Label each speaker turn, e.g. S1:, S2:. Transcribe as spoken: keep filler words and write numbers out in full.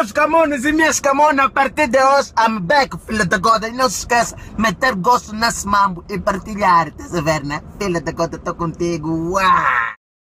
S1: meus camones e minhas camonas, a partir de hoje, I'm back, filha da goda. E não se esqueça, meter gosto nesse mambo e partilhar. Estás a ver, né? Filha da goda, estou contigo. Uau!